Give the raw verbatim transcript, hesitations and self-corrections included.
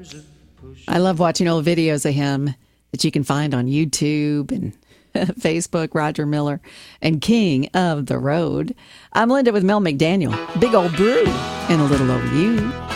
I love watching old videos of him that you can find on YouTube and Facebook. Roger Miller and King of the Road. I'm Linda with Mel McDaniel. Big old brew and a little old you.